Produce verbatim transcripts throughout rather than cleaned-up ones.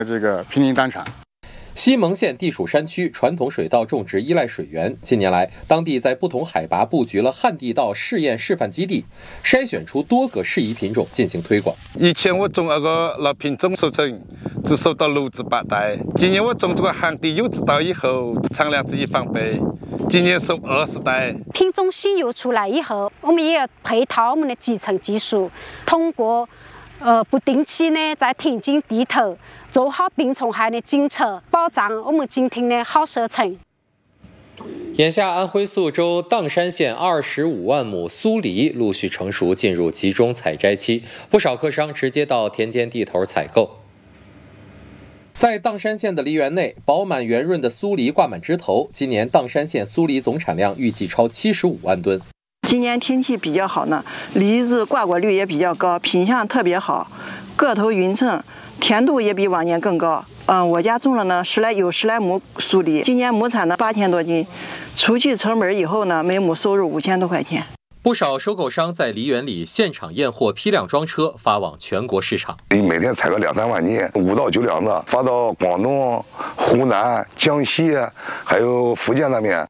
这个平林单产。 西蒙县地处山区，传统水稻种植依赖水源。近年来，当地在不同海拔布局了旱地稻试验示范基地，筛选出多个适宜品种进行推广。 以前我种那个老品种收成只收到六至八袋，今年我种这个旱地优质稻以后，产量只一翻倍，今年收二十袋。 品种新油出来以后，我们也要配套我们的基层技术，通过呃不定期呢在田间地头做好病虫害的检测，保障我们今天的好收成。 眼下，安徽宿州砀山县二十五万亩苏梨陆续成熟，进入集中采摘期，不少客商直接到田间地头采购。在砀山县的梨园内，饱满圆润的苏梨挂满枝头。今年砀山县苏梨总产量预计超七十五万吨。 今年天气比较好呢，梨子挂果率也比较高，品相特别好，个头匀称，甜度也比往年更高。嗯，我家种了呢十来有十来亩苏梨，今年亩产呢八千多斤，除去成本以后呢，每亩收入五千多块钱。 不少收购商在梨园里现场验货，批量装车发往全国市场。 每天采个两三万斤，五到九两的发到广东、湖南、江西，还有福建那边。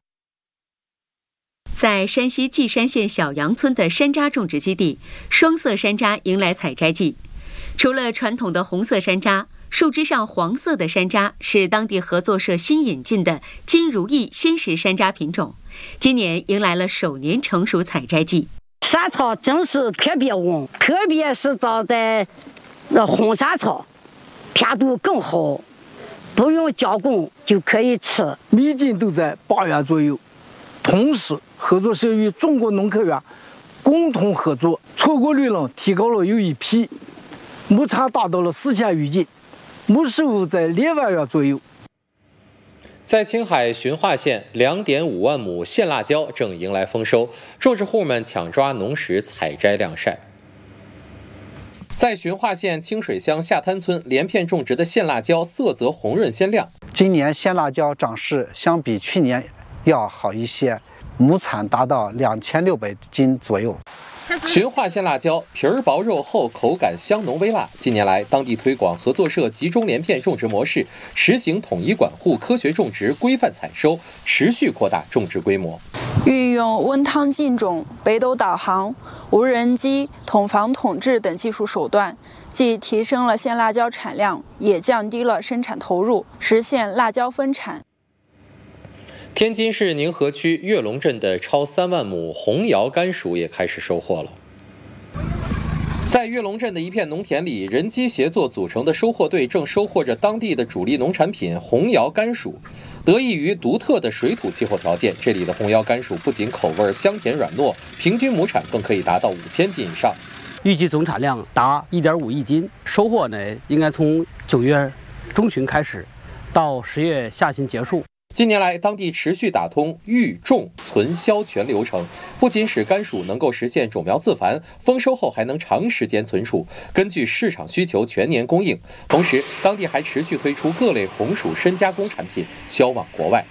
在山西稷山县小杨村的山楂种植基地，双色山楂迎来采摘季。除了传统的红色山楂，树枝上黄色的山楂是当地合作社新引进的金如意鲜食山楂品种，今年迎来了首年成熟采摘季。 沙草真是特别旺，特别是找的那红沙草，甜度更好，不用加工就可以吃。 蜜金都在八元左右。同时，合作社与中国农科院共同合作，错果率呢提高了有一批，亩产达到了四千余斤，亩收入在两万元左右。 在青海循化县，两点五万亩线辣椒正迎来丰收，种植户们抢抓农时采摘晾晒。在循化县清水乡下滩村，连片种植的线辣椒色泽红润鲜亮。 今年线辣椒长势相比去年要好一些，亩产达到两千六百斤左右。 循化线辣椒皮儿薄肉厚，口感香浓微辣。近年来，当地推广合作社集中连片种植模式，实行统一管护、科学种植、规范采收，持续扩大种植规模。 运用温汤浸种、北斗导航、无人机、统防统治等技术手段，既提升了线辣椒产量，也降低了生产投入，实现辣椒分产。 天津市宁河区岳龙镇的超三万亩红窑甘薯也开始收获了。在岳龙镇的一片农田里，人机协作组成的收获队正收获着当地的主力农产品红窑甘薯。得益于独特的水土气候条件，这里的红窑甘薯不仅口味香甜软糯，平均亩产更可以达到五千斤以上。 预计总产量达一点五亿斤，收获呢应该从九月中旬开始，到十月下旬结束。 近年来，当地持续打通育、种、存、销全流程，不仅使甘薯能够实现种苗自繁，丰收后还能长时间存储，根据市场需求全年供应。同时，当地还持续推出各类红薯深加工产品，销往国外。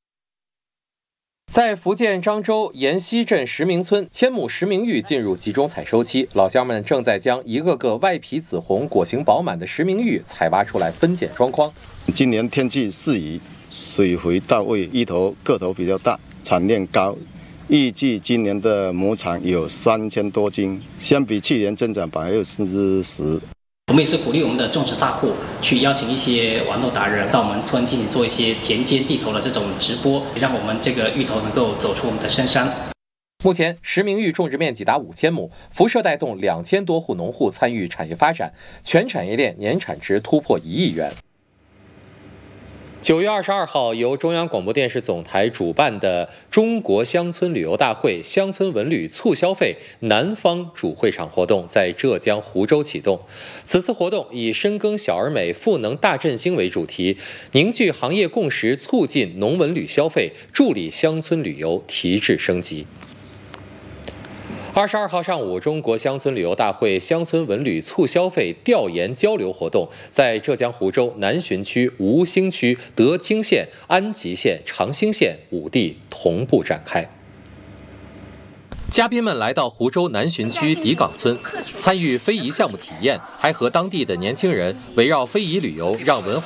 在福建漳州沿溪镇石明村，千亩石明玉进入集中采收期，老乡们正在将一个个外皮紫红、果形饱满的石明玉采挖出来，分拣装筐。 今年天气适宜，水肥到位，芋头个头比较大，产量高，预计今年的亩产有三千多斤，相比去年增长百分之十。 我们也是鼓励我们的种植大户去邀请一些豌豆达人到我们村进行做一些田间地头的这种直播，让我们这个芋头能够走出我们的深山。 目前，石明玉种植面积达五千亩，辐射带动两千多户农户参与产业发展，全产业链年产值突破一亿元。九月二十二号，由中央广播电视总台主办的中国乡村旅游大会乡村文旅促消费南方主会场活动在浙江湖州启动。此次活动以深耕小而美、赋能大振兴为主题，凝聚行业共识，促进农文旅消费，助力乡村旅游提质升级。二十二号上午，中国乡村旅游大会乡村文旅促消费调研交流活动在浙江湖州南浔区、吴兴区、德清县、安吉县、长兴县五地同步展开。 嘉宾们来到湖州南浔区底岗村，参与非遗项目体验，还和当地的年轻人围绕非遗旅游、让文化